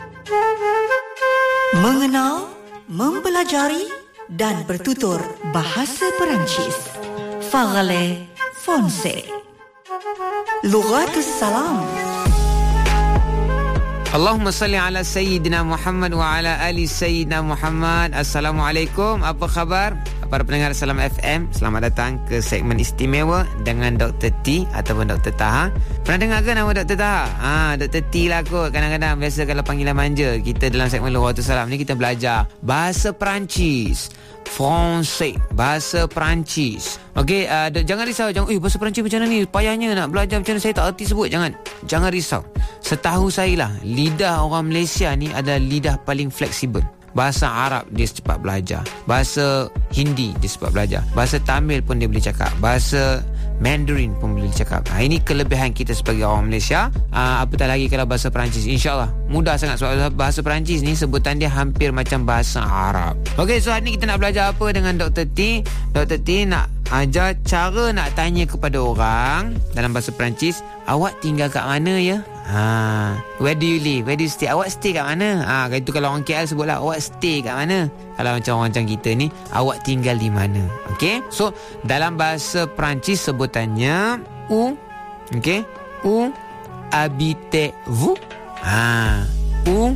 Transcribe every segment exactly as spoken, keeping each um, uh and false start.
Mengenal, mempelajari dan bertutur bahasa Perancis. Parlez français. Lughatus salam. Allahumma salli ala Sayyidina Muhammad wa ala ali Sayyidina Muhammad. Assalamualaikum, apa khabar? Para pendengar Salam F M, selamat datang ke segmen istimewa dengan Doktor T ataupun Doktor Taha. Pernah dengar ke nama Doktor Taha? Ha, Doktor T lah kot. Kadang-kadang biasa kalau panggilan manja. Kita dalam segmen Lughatus Salam ni kita belajar bahasa Perancis. Français, bahasa Perancis. Okey, uh, jangan risau. Jangan, eh, bahasa Perancis macam mana ni? Payahnya nak belajar macam mana? Saya tak erti sebut. Jangan. Jangan risau. Setahu saya lah, lidah orang Malaysia ni adalah lidah paling fleksibel. Bahasa Arab dia cepat belajar. Bahasa Hindi dia cepat belajar. Bahasa Tamil pun dia boleh cakap. Bahasa Mandarin pun boleh cakap. Ha, ini kelebihan kita sebagai orang Malaysia. Ha, apatah lagi kalau bahasa Perancis. InsyaAllah mudah sangat sebab bahasa Perancis ni sebutan dia hampir macam bahasa Arab. Okey, so hari ni kita nak belajar apa dengan Doktor T? Doktor T nak ajar cara nak tanya kepada orang dalam bahasa Perancis. Awak tinggal kat mana ya? Ha, where do you live? Where do you stay? Awak stay kat mana? Ha, itu kalau orang K L sebutlah awak stay kat mana. Kalau macam orang macam kita ni, awak tinggal di mana? Okey. So, dalam bahasa Perancis sebutannya où, okey? Où habitez-vous? Ha, où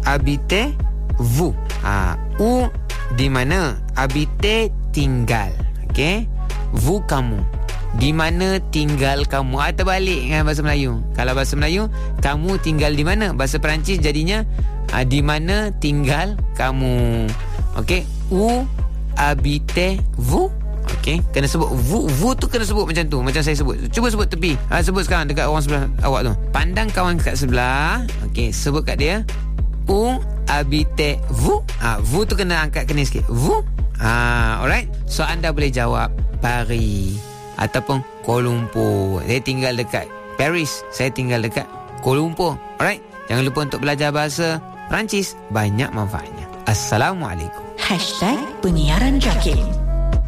habitez-vous? Ha, où di mana? Habiter tinggal. Okey? Vous kamu. Di mana tinggal kamu? Atau balik dengan bahasa Melayu. Kalau bahasa Melayu, kamu tinggal di mana? Bahasa Perancis jadinya uh, di mana tinggal kamu. Okey, où habitez-vous? Okey, kena sebut vous, vous tu kena sebut macam tu, macam saya sebut. Cuba sebut tepi. Ha, sebut sekarang dekat orang sebelah awak tu. Pandang kawan kat sebelah. Okey, sebut kat dia. Où habitez-vous? Ah, ha, vous tu kena angkat kena sikit. Vous? Ah, ha, alright. So anda boleh jawab Paris ataupun Kuala Lumpur. Saya tinggal dekat Paris. Saya tinggal dekat Kuala Lumpur. Alright. Jangan lupa untuk belajar bahasa Perancis. Banyak manfaatnya. Assalamualaikum. Hashtag Penyiaran Jakim.